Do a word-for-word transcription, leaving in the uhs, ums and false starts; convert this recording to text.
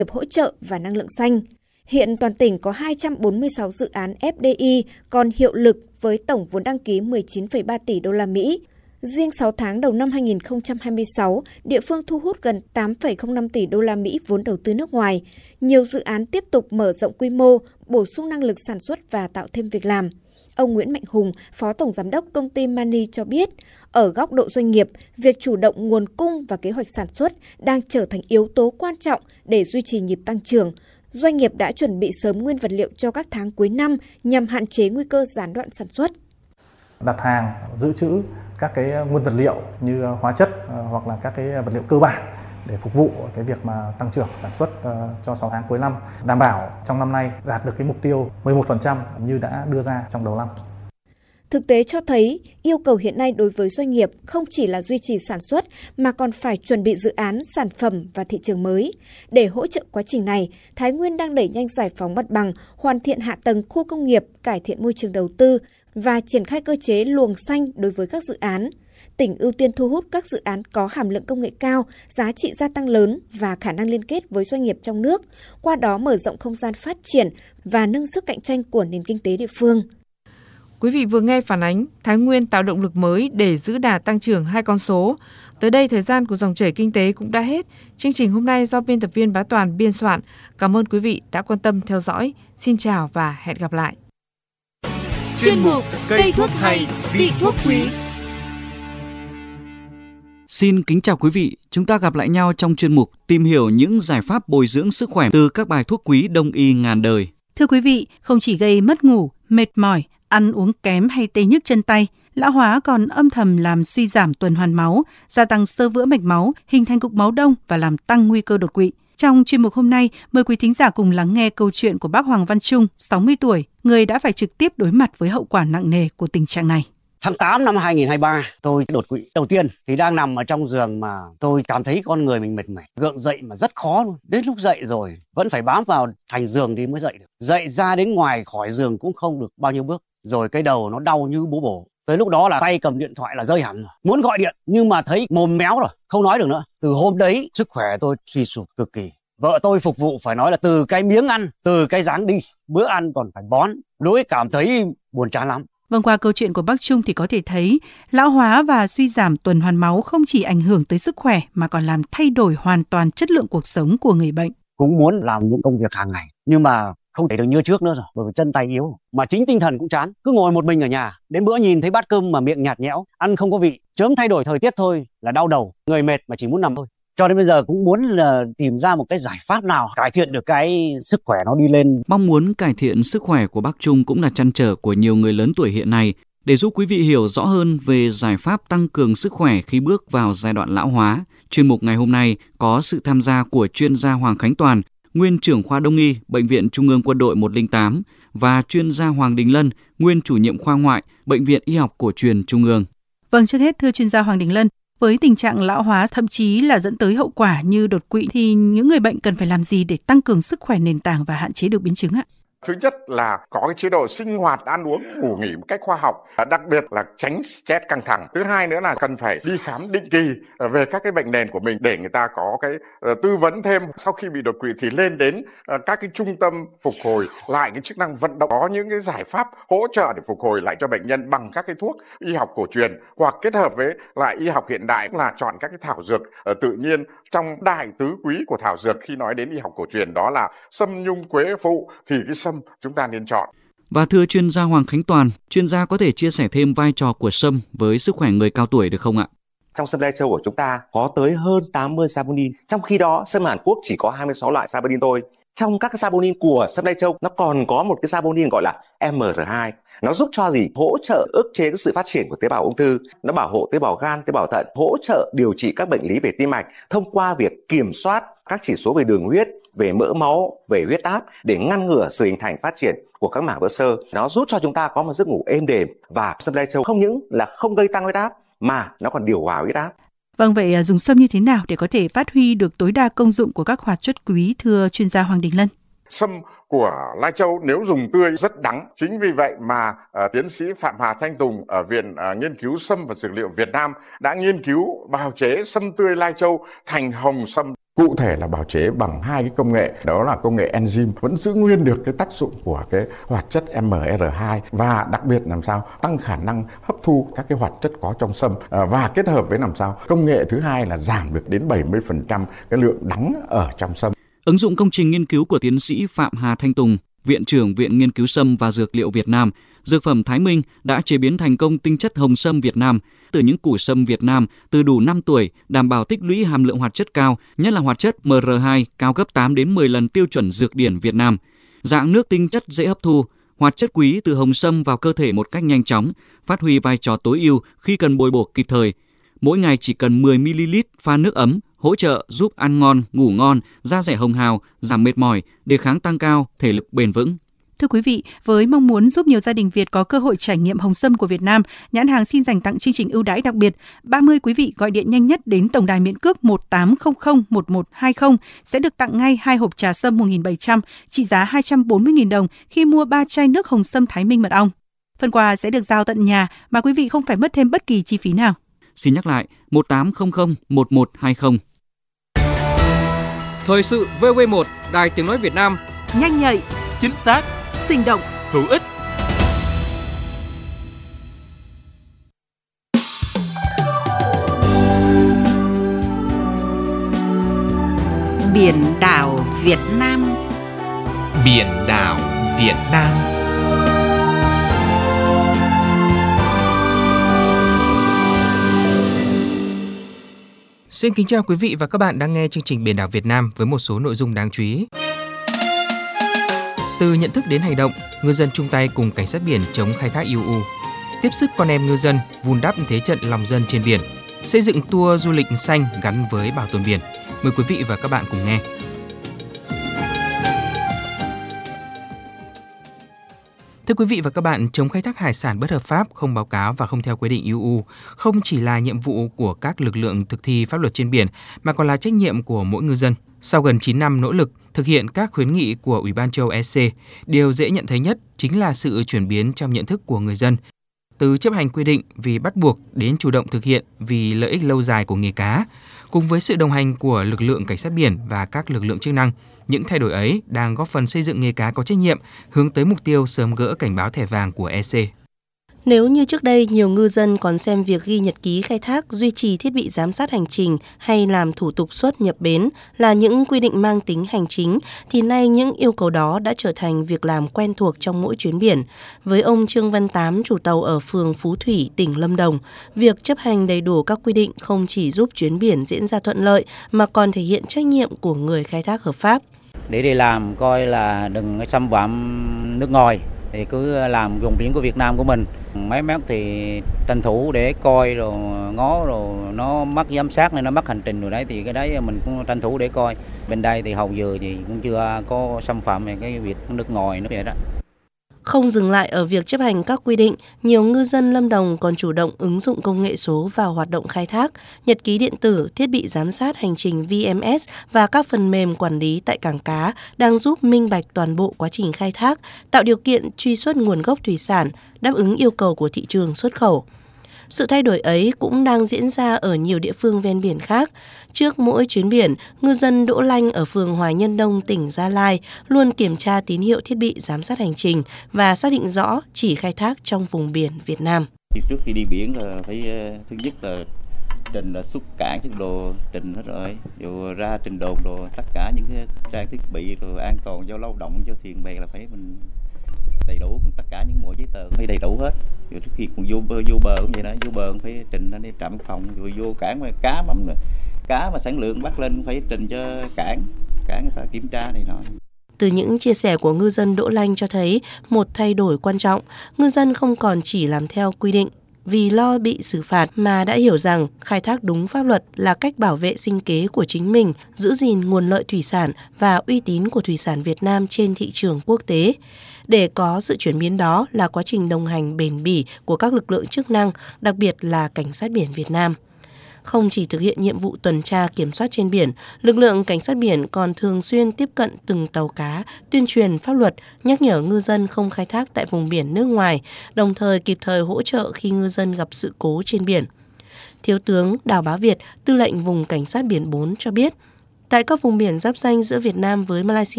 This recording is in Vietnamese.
nghiệp hỗ trợ và năng lượng xanh. Hiện toàn tỉnh có hai trăm bốn mươi sáu dự án ép đê i còn hiệu lực với tổng vốn đăng ký mười chín phẩy ba tỷ đô la Mỹ. Riêng sáu tháng đầu năm hai nghìn không trăm hai mươi sáu, địa phương thu hút gần tám phẩy không năm tỷ đô la Mỹ vốn đầu tư nước ngoài. Nhiều dự án tiếp tục mở rộng quy mô, bổ sung năng lực sản xuất và tạo thêm việc làm. Ông Nguyễn Mạnh Hùng, Phó Tổng Giám đốc Công ty Mani cho biết, ở góc độ doanh nghiệp, việc chủ động nguồn cung và kế hoạch sản xuất đang trở thành yếu tố quan trọng để duy trì nhịp tăng trưởng. Doanh nghiệp đã chuẩn bị sớm nguyên vật liệu cho các tháng cuối năm nhằm hạn chế nguy cơ gián đoạn sản xuất. Đặt hàng, dự trữ các cái nguyên vật liệu như hóa chất hoặc là các cái vật liệu cơ bản để phục vụ cái việc mà tăng trưởng sản xuất cho sáu tháng cuối năm, đảm bảo trong năm nay đạt được cái mục tiêu mười một phần trăm như đã đưa ra trong đầu năm. Thực tế cho thấy, yêu cầu hiện nay đối với doanh nghiệp không chỉ là duy trì sản xuất mà còn phải chuẩn bị dự án, sản phẩm và thị trường mới. Để hỗ trợ quá trình này, Thái Nguyên đang đẩy nhanh giải phóng mặt bằng, hoàn thiện hạ tầng khu công nghiệp, cải thiện môi trường đầu tư và triển khai cơ chế luồng xanh đối với các dự án. Tỉnh ưu tiên thu hút các dự án có hàm lượng công nghệ cao, giá trị gia tăng lớn và khả năng liên kết với doanh nghiệp trong nước, qua đó mở rộng không gian phát triển và nâng sức cạnh tranh của nền kinh tế địa phương. Quý vị vừa nghe phản ánh Thái Nguyên tạo động lực mới để giữ đà tăng trưởng hai con số. Tới đây thời gian của dòng chảy kinh tế cũng đã hết. Chương trình hôm nay do biên tập viên Bá Toàn biên soạn. Cảm ơn quý vị đã quan tâm theo dõi. Xin chào và hẹn gặp lại. Chuyên mục Cây thuốc hay, vị thuốc quý. Xin kính chào quý vị, chúng ta gặp lại nhau trong chuyên mục tìm hiểu những giải pháp bồi dưỡng sức khỏe từ các bài thuốc quý đông y ngàn đời. Thưa quý vị, không chỉ gây mất ngủ, mệt mỏi, ăn uống kém hay tê nhức chân tay, lão hóa còn âm thầm làm suy giảm tuần hoàn máu, gia tăng xơ vữa mạch máu, hình thành cục máu đông và làm tăng nguy cơ đột quỵ. Trong chuyên mục hôm nay, mời quý thính giả cùng lắng nghe câu chuyện của bác Hoàng Văn Trung, sáu mươi tuổi, người đã phải trực tiếp đối mặt với hậu quả nặng nề của tình trạng này. Tháng tám năm hai nghìn không trăm hai mươi ba, tôi đột quỵ đầu tiên thì đang nằm ở trong giường mà tôi cảm thấy con người mình mệt mỏi, gượng dậy mà rất khó luôn. Đến lúc dậy rồi vẫn phải bám vào thành giường thì mới dậy được. Dậy ra đến ngoài khỏi giường cũng không được bao nhiêu bước, rồi cái đầu nó đau như búa bổ. Tới lúc đó là tay cầm điện thoại là rơi hẳn rồi. Muốn gọi điện nhưng mà thấy mồm méo rồi, không nói được nữa. Từ hôm đấy sức khỏe tôi suy sụp cực kỳ. Vợ tôi phục vụ phải nói là từ cái miếng ăn, từ cái dáng đi, bữa ăn còn phải bón. Lúc ấy cảm thấy buồn chán lắm. Vâng, qua câu chuyện của bác Trung thì có thể thấy lão hóa và suy giảm tuần hoàn máu không chỉ ảnh hưởng tới sức khỏe mà còn làm thay đổi hoàn toàn chất lượng cuộc sống của người bệnh. Cũng muốn làm những công việc hàng ngày nhưng mà không thể được như trước nữa rồi, bởi vì chân tay yếu. Mà chính tinh thần cũng chán, cứ ngồi một mình ở nhà, đến bữa nhìn thấy bát cơm mà miệng nhạt nhẽo, ăn không có vị, chớm thay đổi thời tiết thôi là đau đầu, người mệt mà chỉ muốn nằm thôi. Cho đến bây giờ cũng muốn là tìm ra một cái giải pháp nào cải thiện được cái sức khỏe nó đi lên. Mong muốn cải thiện sức khỏe của bác Trung cũng là trăn trở của nhiều người lớn tuổi hiện nay. Để giúp quý vị hiểu rõ hơn về giải pháp tăng cường sức khỏe khi bước vào giai đoạn lão hóa, chuyên mục ngày hôm nay có sự tham gia của chuyên gia Hoàng Khánh Toàn, nguyên trưởng khoa Đông y, Bệnh viện Trung ương Quân đội một không tám và chuyên gia Hoàng Đình Lân, nguyên chủ nhiệm khoa ngoại, Bệnh viện Y học Cổ truyền Trung ương. Vâng, trước hết thưa chuyên gia Hoàng Đình Lân, với tình trạng lão hóa thậm chí là dẫn tới hậu quả như đột quỵ thì những người bệnh cần phải làm gì để tăng cường sức khỏe nền tảng và hạn chế được biến chứng ạ? Thứ nhất là có cái chế độ sinh hoạt, ăn uống, ngủ nghỉ một cách khoa học, đặc biệt là tránh stress căng thẳng. Thứ hai nữa là cần phải đi khám định kỳ về các cái bệnh nền của mình để người ta có cái tư vấn thêm. Sau khi bị đột quỵ thì lên đến các cái trung tâm phục hồi lại cái chức năng vận động, có những cái giải pháp hỗ trợ để phục hồi lại cho bệnh nhân bằng các cái thuốc y học cổ truyền hoặc kết hợp với lại y học hiện đại, là chọn các cái thảo dược tự nhiên. Trong đại tứ quý của thảo dược khi nói đến y học cổ truyền đó là sâm, nhung, quế, phụ thì cái sâm chúng ta nên chọn. Và thưa chuyên gia Hoàng Khánh Toàn, chuyên gia có thể chia sẻ thêm vai trò của sâm với sức khỏe người cao tuổi được không ạ? Trong sâm lai châu của chúng ta có tới hơn tám mươi saponin, trong khi đó sâm Hàn Quốc chỉ có hai mươi sáu loại saponin thôi. Trong các saponin của sâm lai châu nó còn có một cái saponin gọi là em rờ hai. Nó giúp cho gì? Hỗ trợ ức chế cái sự phát triển của tế bào ung thư, nó bảo hộ tế bào gan, tế bào thận, hỗ trợ điều trị các bệnh lý về tim mạch thông qua việc kiểm soát các chỉ số về đường huyết, về mỡ máu, về huyết áp để ngăn ngừa sự hình thành phát triển của các mảng vữa xơ. Nó giúp cho chúng ta có một giấc ngủ êm đềm, và sâm lai châu không những là không gây tăng huyết áp mà nó còn điều hòa huyết áp. Vâng, vậy dùng sâm như thế nào để có thể phát huy được tối đa công dụng của các hoạt chất quý, thưa chuyên gia Hoàng Đình Lân? Sâm của lai châu nếu dùng tươi rất đắng. Chính vì vậy mà uh, tiến sĩ Phạm Hà Thanh Tùng ở Viện uh, Nghiên cứu Sâm và Dược liệu Việt Nam đã nghiên cứu bào chế sâm tươi lai châu thành hồng sâm. cụ thể là bào chế bằng hai cái công nghệ, đó là công nghệ enzyme vẫn giữ nguyên được cái tác dụng của cái hoạt chất em rờ hai và đặc biệt làm sao tăng khả năng hấp thu các cái hoạt chất có trong sâm, và kết hợp với làm sao công nghệ thứ hai là giảm được đến bảy mươi phần trăm cái lượng đắng ở trong sâm. Ứng dụng công trình nghiên cứu của tiến sĩ Phạm Hà Thanh Tùng, Viện trưởng Viện Nghiên cứu Sâm và Dược liệu Việt Nam, Dược phẩm Thái Minh đã chế biến thành công tinh chất hồng sâm Việt Nam từ những củ sâm Việt Nam từ đủ năm tuổi, đảm bảo tích lũy hàm lượng hoạt chất cao, nhất là hoạt chất em rờ hai cao gấp tám đến mười lần tiêu chuẩn dược điển Việt Nam. Dạng nước tinh chất dễ hấp thu, hoạt chất quý từ hồng sâm vào cơ thể một cách nhanh chóng, phát huy vai trò tối ưu khi cần bồi bổ kịp thời. Mỗi ngày chỉ cần mười mi li lít pha nước ấm, hỗ trợ giúp ăn ngon, ngủ ngon, da dẻ hồng hào, giảm mệt mỏi, đề kháng tăng cao, thể lực bền vững. Thưa quý vị, với mong muốn giúp nhiều gia đình Việt có cơ hội trải nghiệm hồng sâm của Việt Nam, nhãn hàng xin dành tặng chương trình ưu đãi đặc biệt. ba mươi quý vị gọi điện nhanh nhất đến tổng đài miễn cước một tám không không một một hai không sẽ được tặng ngay hai hộp trà sâm một nghìn bảy trăm trị giá hai trăm bốn mươi nghìn đồng khi mua ba chai nước hồng sâm Thái Minh mật ong. Phần quà sẽ được giao tận nhà mà quý vị không phải mất thêm bất kỳ chi phí nào. Xin nhắc lại, một tám không không một một hai không. Thời sự vê o vê một, Đài Tiếng nói Việt Nam. Nhanh nhạy, chính xác, sinh động, hữu ích. Biển đảo Việt Nam. Biển đảo Việt Nam. Xin kính chào quý vị và các bạn đang nghe chương trình Biển đảo Việt Nam với một số nội dung đáng chú ý. Từ nhận thức đến hành động, ngư dân chung tay cùng cảnh sát biển chống khai thác iu u. Tiếp sức con em ngư dân vun đắp thế trận lòng dân trên biển. Xây dựng tour du lịch xanh gắn với bảo tồn biển. Mời quý vị và các bạn cùng nghe. Thưa quý vị và các bạn, chống khai thác hải sản bất hợp pháp, không báo cáo và không theo quy định iu u không chỉ là nhiệm vụ của các lực lượng thực thi pháp luật trên biển mà còn là trách nhiệm của mỗi ngư dân. Sau gần chín năm nỗ lực thực hiện các khuyến nghị của Ủy ban châu Âu e xê, điều dễ nhận thấy nhất chính là sự chuyển biến trong nhận thức của người dân. Từ chấp hành quy định vì bắt buộc đến chủ động thực hiện vì lợi ích lâu dài của nghề cá. Cùng với sự đồng hành của lực lượng cảnh sát biển và các lực lượng chức năng, những thay đổi ấy đang góp phần xây dựng nghề cá có trách nhiệm, hướng tới mục tiêu sớm gỡ cảnh báo thẻ vàng của e xê. Nếu như trước đây nhiều ngư dân còn xem việc ghi nhật ký khai thác, duy trì thiết bị giám sát hành trình hay làm thủ tục xuất nhập bến là những quy định mang tính hành chính, thì nay những yêu cầu đó đã trở thành việc làm quen thuộc trong mỗi chuyến biển. Với ông Trương Văn Tám, chủ tàu ở phường Phú Thủy, tỉnh Lâm Đồng, việc chấp hành đầy đủ các quy định không chỉ giúp chuyến biển diễn ra thuận lợi mà còn thể hiện trách nhiệm của người khai thác hợp pháp. Để đi làm coi là đừng xâm phạm nước ngoài thì cứ làm vùng biển của Việt Nam của mình. Máy móc thì tranh thủ để coi rồi ngó rồi nó mất giám sát nên nó mất hành trình rồi đấy, thì cái đấy mình cũng tranh thủ để coi. Bên đây thì hầu giờ thì cũng chưa có xâm phạm về cái việc nước ngoài nữa vậy đó. Không dừng lại ở việc chấp hành các quy định, nhiều ngư dân Lâm Đồng còn chủ động ứng dụng công nghệ số vào hoạt động khai thác, nhật ký điện tử, thiết bị giám sát hành trình vê em ét và các phần mềm quản lý tại cảng cá đang giúp minh bạch toàn bộ quá trình khai thác, tạo điều kiện truy xuất nguồn gốc thủy sản, đáp ứng yêu cầu của thị trường xuất khẩu. Sự thay đổi ấy cũng đang diễn ra ở nhiều địa phương ven biển khác. Trước mỗi chuyến biển, ngư dân Đỗ Lanh ở phường Hoài Nhân Đông, tỉnh Gia Lai luôn kiểm tra tín hiệu thiết bị giám sát hành trình và xác định rõ chỉ khai thác trong vùng biển Việt Nam. Trước khi đi biển là phải thứ nhất là trình là xuất cảng chứ đồ trình hết rồi, rồi ra trình đồn đồ tất cả những cái trang thiết bị rồi an toàn cho lao động cho thuyền bè là phải mình đầy đủ, tất cả những mọi giấy tờ phải đầy đủ hết. Rồi trước khi còn vô bờ vô bờ cũng vậy đó, vô bờ cũng phải trình lên đi trạm phòng, rồi vô cảng mà cá mắm rồi cá mà sản lượng bắt lên cũng phải trình cho cảng cảng người ta kiểm tra này nọ. Từ những chia sẻ của ngư dân Đỗ Lanh cho thấy một thay đổi quan trọng, ngư dân không còn chỉ làm theo quy định vì lo bị xử phạt mà đã hiểu rằng khai thác đúng pháp luật là cách bảo vệ sinh kế của chính mình, giữ gìn nguồn lợi thủy sản và uy tín của thủy sản Việt Nam trên thị trường quốc tế. Để có sự chuyển biến đó là quá trình đồng hành bền bỉ của các lực lượng chức năng, đặc biệt là Cảnh sát biển Việt Nam. Không chỉ thực hiện nhiệm vụ tuần tra kiểm soát trên biển, lực lượng cảnh sát biển còn thường xuyên tiếp cận từng tàu cá, tuyên truyền pháp luật, nhắc nhở ngư dân không khai thác tại vùng biển nước ngoài, đồng thời kịp thời hỗ trợ khi ngư dân gặp sự cố trên biển. Thiếu tướng Đào Bá Việt, tư lệnh vùng Cảnh sát biển bốn cho biết, Tại các vùng biển giáp ranh giữa Việt Nam với Malaysia,